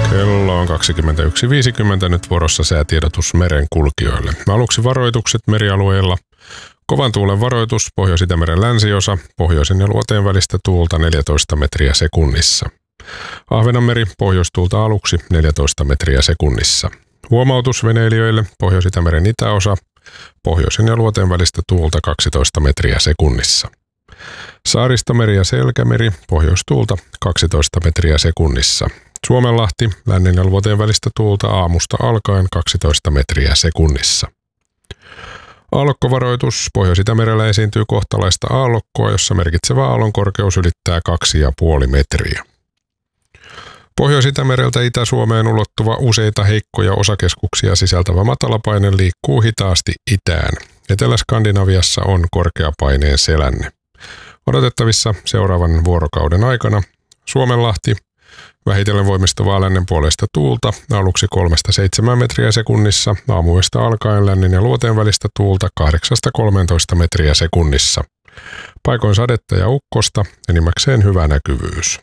Kello on 21.50, nyt vuorossa säätiedotus merenkulkijoille. Aluksi varoitukset merialueilla. Kovan tuulen varoitus, Pohjois-Itämeren länsiosa, pohjoisen ja luoteen välistä tuulta 14 metriä sekunnissa. Ahvenanmeri, pohjoistuulta aluksi 14 metriä sekunnissa. Huomautus veneilijöille, Pohjois-Itämeren itäosa, pohjoisen ja luoteen välistä tuulta 12 metriä sekunnissa. Saaristomeri ja Selkämeri, pohjoistuulta 12 metriä sekunnissa. Suomenlahti, lännen ja luoteen välistä tuulta aamusta alkaen 12 metriä sekunnissa. Aallokkovaroitus, Pohjois-Itämerellä esiintyy kohtalaista aallokkoa, jossa merkitsevä aallon korkeus ylittää 2,5 metriä. Pohjois-Itämereltä Itä-Suomeen ulottuva useita heikkoja osakeskuksia sisältävä matalapaine liikkuu hitaasti itään. Etelä-Skandinaviassa on korkeapaineen selänne. Odotettavissa seuraavan vuorokauden aikana Suomenlahti, vähitellen voimistuvaa lännen puolesta tuulta, aluksi 3-7 metriä sekunnissa, aamuyöstä alkaen lännen ja luoteen välistä tuulta 8-13 metriä sekunnissa. Paikoin sadetta ja ukkosta, enimmäkseen hyvä näkyvyys.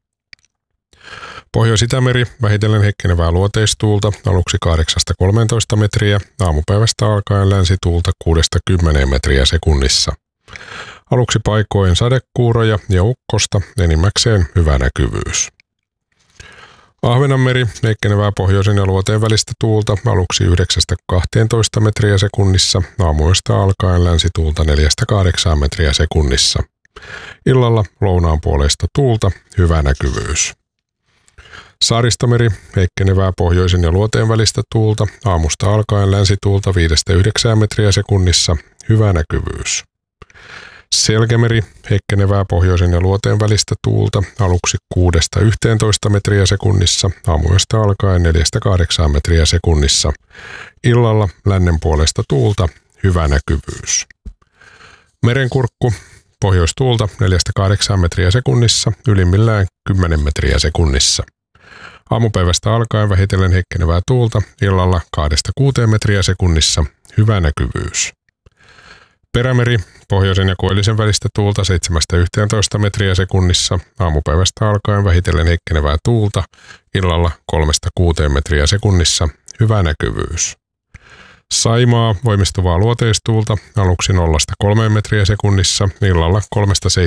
Pohjois-Itämeri, vähitellen heikkenevää luoteistuulta, aluksi 8-13 metriä, aamupäivästä alkaen länsituulta 6-10 metriä sekunnissa. Aluksi paikoin sadekuuroja ja ukkosta, enimmäkseen hyvä näkyvyys. Ahvenanmeri, heikkenevää pohjoisen ja luoteen välistä tuulta, aluksi 9-12 metriä sekunnissa, aamuyöstä alkaen länsituulta 4-8 metriä sekunnissa. Illalla lounaan puoleista tuulta, hyvä näkyvyys. Saaristomeri, heikkenevää pohjoisen ja luoteen välistä tuulta, aamusta alkaen länsituulta 5-9 metriä sekunnissa, hyvä näkyvyys. Selkämeri, heikkenevää pohjoisen ja luoteen välistä tuulta, aluksi 6-11 metriä sekunnissa, aamuyöstä alkaen 4-8 metriä sekunnissa. Illalla lännen puolesta tuulta, hyvä näkyvyys. Merenkurkku, pohjoistuulta 4-8 metriä sekunnissa, ylimmillään 10 metriä sekunnissa. Aamupäivästä alkaen vähitellen heikkenevää tuulta, illalla 2-6 metriä sekunnissa, hyvä näkyvyys. Perämeri, pohjoisen ja koillisen välistä tuulta 7-11 metriä sekunnissa, aamupäivästä alkaen vähitellen heikkenevää tuulta, illalla 3-6 metriä sekunnissa, hyvä näkyvyys. Saimaa, voimistuvaa luoteistuulta, aluksi 0-3 metriä sekunnissa, illalla 3-7